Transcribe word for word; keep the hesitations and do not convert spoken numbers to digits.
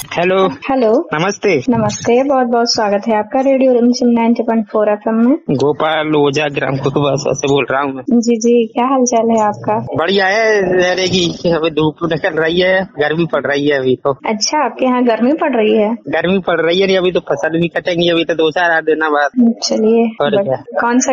Hello hello नमस्ते। नमस्ते, बहुत बहुत स्वागत है आपका रेडियो रिमझिम नाइन्टी पॉइंट फोर एफएम में। गोपाल ओझा ग्राम कुतुबा से बोल रहा हूँ मैं। जी जी, क्या हाल चाल है आपका? बढ़िया है, रहेगी। अभी धूप निकल रही है, गर्मी पड़ रही है अभी तो। अच्छा, आपके यहाँ गर्मी पड़ रही है? गर्मी पड़ रही है, अभी तो फसल भी कटेंगी, अभी तो दो चार दिन बाद। चलिए, और क्या। कौन सा